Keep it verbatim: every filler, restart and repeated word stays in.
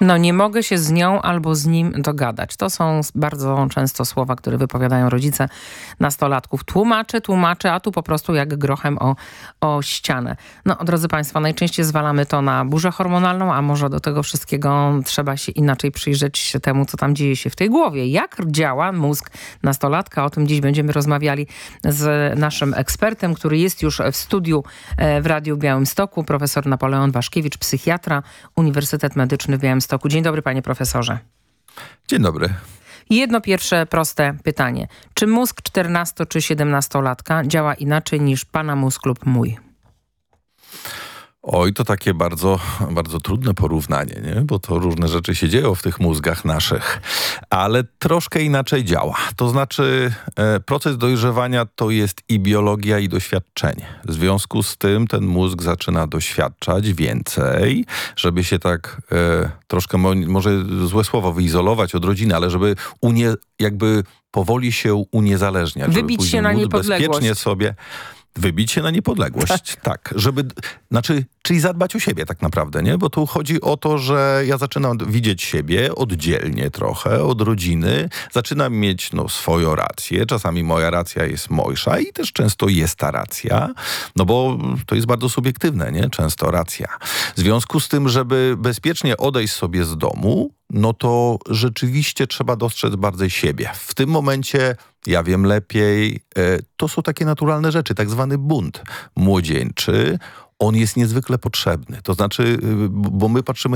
No nie mogę się z nią albo z nim dogadać. To są bardzo często słowa, które wypowiadają rodzice nastolatków. Tłumaczy, tłumaczy, a tu po prostu jak grochem o, o ścianę. No drodzy Państwo, najczęściej zwalamy to na burzę hormonalną, a może do tego wszystkiego trzeba się inaczej przyjrzeć temu, co tam dzieje się w tej głowie. Jak działa mózg nastolatka? O tym dziś będziemy rozmawiali z naszym ekspertem, który jest już w studiu w Radiu Białymstoku, profesor Napoleon Waszkiewicz, psychiatra, Uniwersytet Medyczny w Białymstoku. Dzień dobry, panie profesorze. Dzień dobry. Jedno pierwsze proste pytanie. Czy mózg czternasto czy siedemnastolatka działa inaczej niż pana mózg lub mój? Oj, to takie bardzo, bardzo trudne porównanie, nie? Bo to różne rzeczy się dzieją w tych mózgach naszych, ale troszkę inaczej działa. To znaczy e, proces dojrzewania to jest i biologia, i doświadczenie. W związku z tym ten mózg zaczyna doświadczać więcej, żeby się tak e, troszkę, mo, może złe słowo, wyizolować od rodziny, ale żeby unie, jakby powoli się uniezależniać. Wybić się na niepodległość. Bezpiecznie sobie... Wybić się na niepodległość, tak. tak. Żeby, znaczy, czyli zadbać o siebie tak naprawdę, nie? Bo tu chodzi o to, że ja zaczynam widzieć siebie oddzielnie trochę od rodziny. Zaczynam mieć no, swoją rację. Czasami moja racja jest mojsza i też często jest ta racja. No bo to jest bardzo subiektywne, nie? Często racja. W związku z tym, żeby bezpiecznie odejść sobie z domu, no to rzeczywiście trzeba dostrzec bardziej siebie. W tym momencie ja wiem lepiej. To są takie naturalne rzeczy, tak zwany bunt młodzieńczy. On jest niezwykle potrzebny. To znaczy, bo my patrzymy